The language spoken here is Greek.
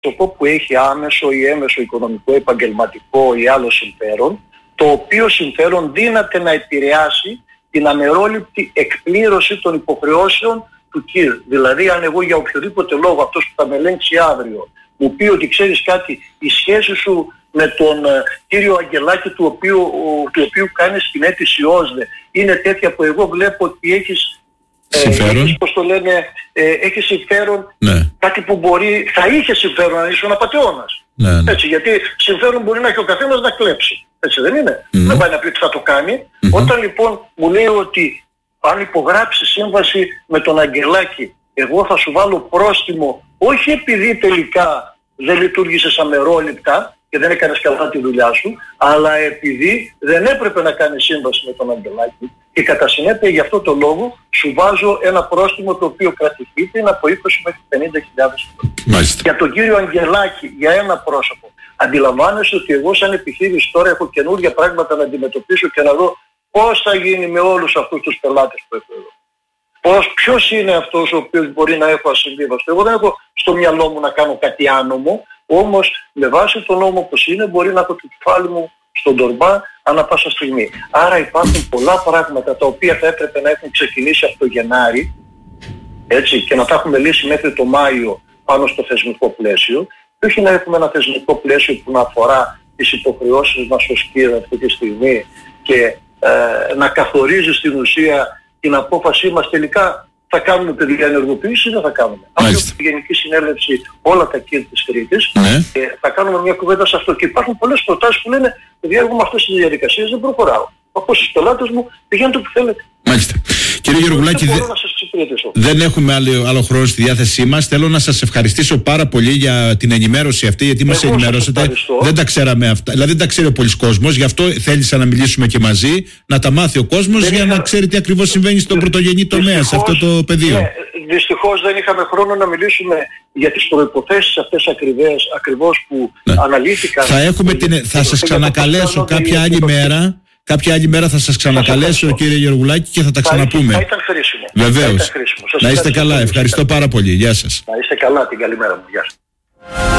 πρόσωπο που έχει άμεσο ή έμεσο οικονομικό, επαγγελματικό ή άλλο συμφέρον, το οποίο συμφέρον δύναται να επηρεάσει την αμερόληπτη εκπλήρωση των υποχρεώσεων του ΚΙΡ. Δηλαδή, αν εγώ για οποιοδήποτε λόγο, αυτός που θα με ελέγξει αύριο, μου πει ότι ξέρεις κάτι, η σχέση σου με τον κύριο Αγγελάκη, του οποίου κάνεις την αίτηση ΩΣΔΕ, είναι τέτοια που εγώ βλέπω ότι έχεις συμφέρον, πώς το λένε, έχει συμφέρον, κάτι που θα είχε συμφέρον αν ήσουν απατεώνας. Έτσι, γιατί συμφέρον μπορεί να έχει ο καθένας να κλέψει. Έτσι δεν είναι? Δεν πάει να πει ότι θα το κάνει. Όταν λοιπόν μου λέει ότι αν υπογράψει σύμβαση με τον Αγγελάκη, εγώ θα σου βάλω πρόστιμο, όχι επειδή τελικά δεν λειτουργήσες αμερόληπτα και δεν έκανες καλά τη δουλειά σου, αλλά επειδή δεν έπρεπε να κάνεις σύμβαση με τον Αγγελάκη και κατά συνέπεια γι' αυτό το λόγο σου βάζω ένα πρόστιμο το οποίο κρατηθείται είναι από 20 μέχρι 50.000 ευρώ. Για τον κύριο Αγγελάκη, για ένα πρόσωπο, αντιλαμβάνεσαι ότι εγώ σαν επιχείρηση τώρα έχω καινούργια πράγματα να αντιμετωπίσω και να δω πώς θα γίνει με όλους αυτούς τους πελάτες που έχω εδώ. Ποιος είναι αυτός ο οποίος μπορεί να έχω ασυμβίβαστο? Εγώ δεν έχω στο μυαλό μου να κάνω κάτι άνομο, όμως με βάση τον νόμο όπως είναι μπορεί να έχω το κεφάλι μου στον τορμπά ανά πάσα στιγμή. Άρα υπάρχουν πολλά πράγματα τα οποία θα έπρεπε να έχουν ξεκινήσει από το Γενάρη, έτσι, και να τα έχουμε λύσει μέχρι το Μάιο πάνω στο θεσμικό πλαίσιο, και όχι να έχουμε ένα θεσμικό πλαίσιο που να αφορά τις υποχρεώσεις μας ως ΚΙΡ αυτή τη στιγμή και να καθορίζει στην ουσία την απόφασή μας τελικά θα κάνουμε παιδιά ενεργοποίηση ή δεν θα κάνουμε. Αύριο στη Γενική Συνέλευση όλα τα ΚΙΡ της Κρήτης θα κάνουμε μια κουβέντα σε αυτό. Και υπάρχουν πολλές προτάσεις που λένε παιδιά εγώ με αυτές τις διαδικασίες δεν προχωράω. Από στους πελάτες μου πηγαίνετε όπου θέλετε. Μάλιστα. Κύριε Γεωργουλάκη, δεν έχουμε άλλο χρόνο στη διάθεσή μας. Θέλω να σας ευχαριστήσω πάρα πολύ για την ενημέρωση αυτή, γιατί μας ενημερώσατε. Δεν τα ξέραμε αυτά. Δηλαδή δεν τα ξέρει ο πολλής κόσμος. Γι' αυτό θέλησα να μιλήσουμε και μαζί, να τα μάθει ο κόσμος για να ξέρει τι ακριβώς συμβαίνει στον πρωτογενή τομέα, σε αυτό το πεδίο. Ναι, δυστυχώς δεν είχαμε χρόνο να μιλήσουμε για τις προϋποθέσεις αυτές ακριβώς που αναλύθηκαν. Θα σας ξανακαλέσω κάποια άλλη μέρα. Κάποια άλλη μέρα θα σας ξανακαλέσω, κύριε Γεωργουλάκη, και θα τα ξαναπούμε. Θα ήταν χρήσιμο. Βεβαίως. Να είστε καλά. Ευχαριστώ πάρα πολύ. Γεια σας. Να είστε καλά. Την καλημέρα μου. Γεια σας.